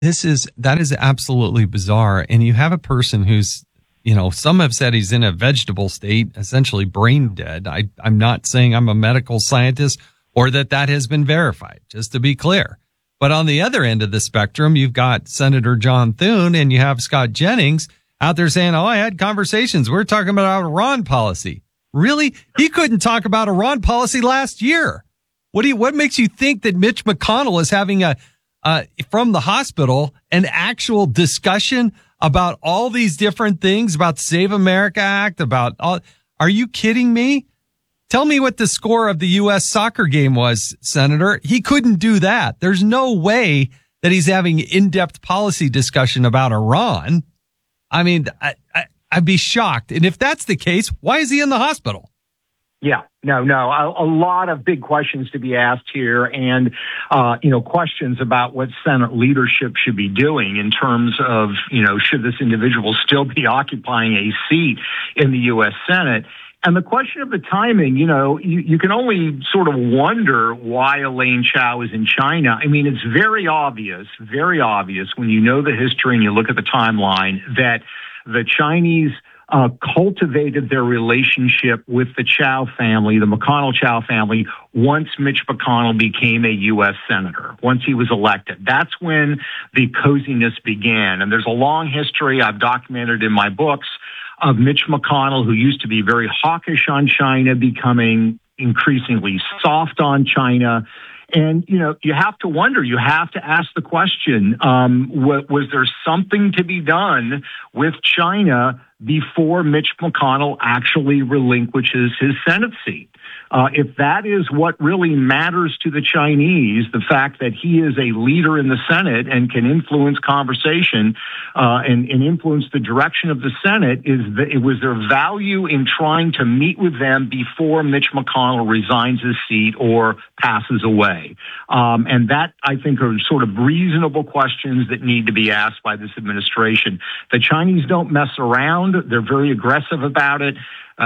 That is absolutely bizarre. And you have a person who's, some have said he's in a vegetable state, essentially brain dead. I'm not saying I'm a medical scientist or that has been verified, just to be clear. But on the other end of the spectrum, you've got Senator John Thune and you have Scott Jennings out there saying, I had conversations. We're talking about Iran policy. Really? He couldn't talk about Iran policy last year. What makes you think that Mitch McConnell is having from the hospital, an actual discussion about all these different things, about the Save America Act, are you kidding me? Tell me what the score of the U.S. soccer game was, Senator. He couldn't do that. There's no way that he's having in-depth policy discussion about Iran. I mean, I'd be shocked. And if that's the case, why is he in the hospital? Yeah, no. A lot of big questions to be asked here and, questions about what Senate leadership should be doing in terms of, should this individual still be occupying a seat in the U.S. Senate? And the question of the timing, you can only sort of wonder why Elaine Chao is in China. I mean, it's very obvious when you know the history and you look at the timeline that the Chinese cultivated their relationship with the Chao family, the McConnell-Chao family, once Mitch McConnell became a U.S. Senator, once he was elected. That's when the coziness began. And there's a long history I've documented in my books of Mitch McConnell, who used to be very hawkish on China, becoming increasingly soft on China. And, you have to wonder, you have to ask the question, was there something to be done with China before Mitch McConnell actually relinquishes his Senate seat? If that is what really matters to the Chinese, the fact that he is a leader in the Senate and can influence conversation and influence the direction of the Senate, it was their value in trying to meet with them before Mitch McConnell resigns his seat or passes away. And that, I think, are sort of reasonable questions that need to be asked by this administration. The Chinese don't mess around. They're very aggressive about it.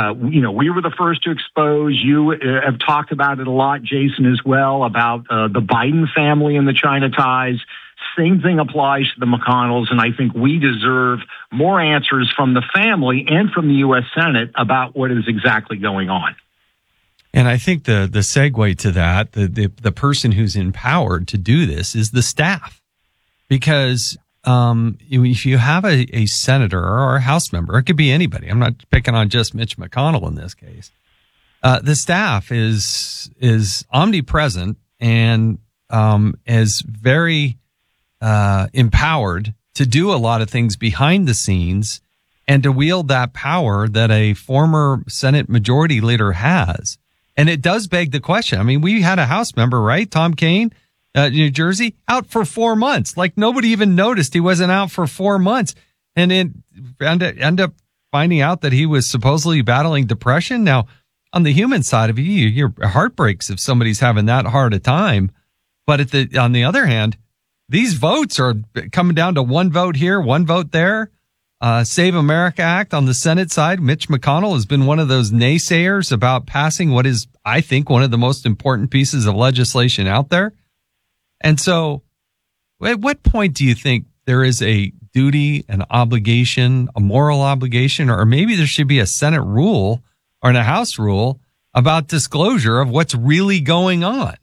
We were the first to expose. You have talked about it a lot, Jason, as well, about the Biden family and the China ties. Same thing applies to the McConnells, and I think we deserve more answers from the family and from the U.S. Senate about what is exactly going on. And I think the segue to that, the person who's empowered to do this is the staff, because if you have a senator or a House member, it could be anybody. I'm not picking on just Mitch McConnell in this case. The staff is omnipresent and is very empowered to do a lot of things behind the scenes and to wield that power that a former Senate Majority Leader has. And it does beg the question. I mean, we had a House member, right? Tom Kean, New Jersey, out for 4 months. Like nobody even noticed he wasn't out for 4 months. And then end up finding out that he was supposedly battling depression. Now, on the human side of you, your heart breaks if somebody's having that hard a time. But on the other hand, these votes are coming down to one vote here, one vote there. Save America Act on the Senate side. Mitch McConnell has been one of those naysayers about passing what is, I think, one of the most important pieces of legislation out there. And so at what point do you think there is a duty, an obligation, a moral obligation, or maybe there should be a Senate rule or a House rule about disclosure of what's really going on?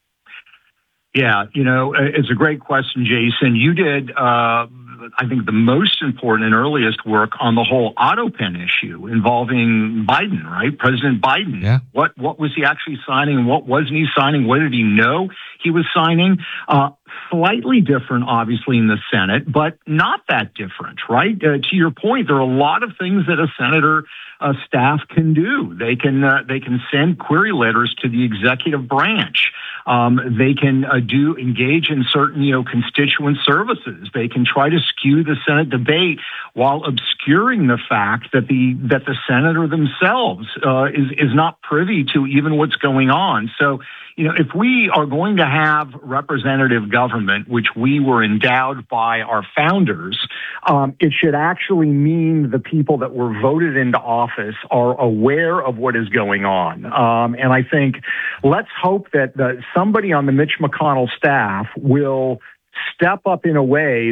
Yeah, it's a great question, Jason. You did, I think, the most important and earliest work on the whole auto pen issue involving Biden, right? President Biden. Yeah. What was he actually signing and what wasn't he signing? What did he know he was signing? Slightly different, obviously, in the Senate, but not that different, right? To your point, there are a lot of things that a senator staff can do. They can send query letters to the executive branch. They can engage in certain, constituent services. They can try to skew the Senate debate while obscuring the fact that the senator themselves is not privy to even what's going on. So, if we are going to have representative government, which we were endowed by our founders, it should actually mean the people that were voted into office are aware of what is going on. And I think let's hope that somebody on the Mitch McConnell staff will step up in a way